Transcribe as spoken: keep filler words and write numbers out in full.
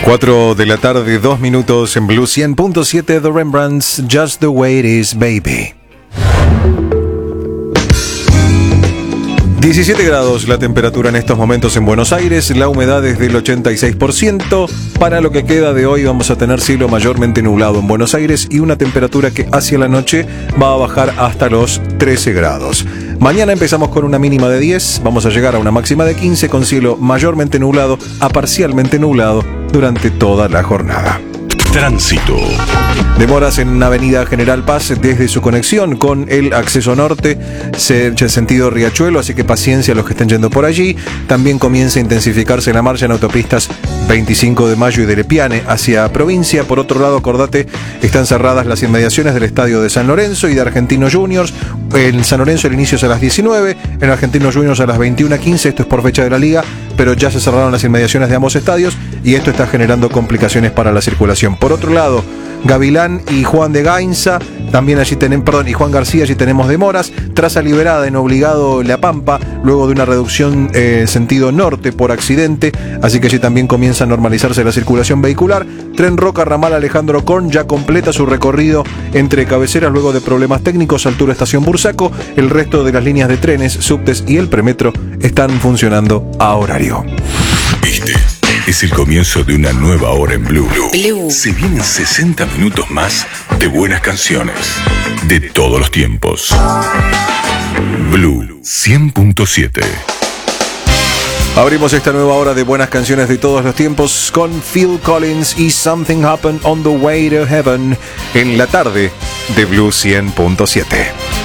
cuatro de la tarde, dos minutos en Blue cien punto siete, The Rembrandts, Just the Way It Is, Baby. diecisiete grados la temperatura en estos momentos en Buenos Aires, la humedad es del ochenta y seis por ciento. Para lo que queda de hoy vamos a tener cielo mayormente nublado en Buenos Aires y una temperatura que hacia la noche va a bajar hasta los trece grados. Mañana empezamos con una mínima de diez, vamos a llegar a una máxima de quince con cielo mayormente nublado a parcialmente nublado durante toda la jornada. Tránsito. Demoras en Avenida General Paz desde su conexión con el acceso norte, sentido Riachuelo, así que paciencia a los que estén yendo por allí. También comienza a intensificarse la marcha en autopistas veinticinco de Mayo y de Lepiane hacia provincia. Por otro lado, acordate, están cerradas las inmediaciones del estadio de San Lorenzo y de Argentinos Juniors. En San Lorenzo el inicio es a las diecinueve, en Argentinos Juniors a las veintiuna quince, esto es por fecha de la liga, pero ya se cerraron las inmediaciones de ambos estadios y esto está generando complicaciones para la circulación. Por otro lado, Gavilán y Juan de Gainza, también allí tenemos, perdón, y Juan García, allí tenemos demoras. Traza liberada en Obligado La Pampa, luego de una reducción eh, sentido norte por accidente, así que allí también comienza a normalizarse la circulación vehicular. Tren Roca Ramal Alejandro Korn ya completa su recorrido entre cabeceras luego de problemas técnicos, altura estación Bursaco. El resto de las líneas de trenes, subtes y el premetro están funcionando a horario. Este es el comienzo de una nueva hora en Blue. Blue. Se vienen sesenta minutos más de buenas canciones de todos los tiempos. Blue cien punto siete. Abrimos esta nueva hora de buenas canciones de todos los tiempos con Phil Collins y Something Happened on the Way to Heaven en la tarde de Blue cien punto siete.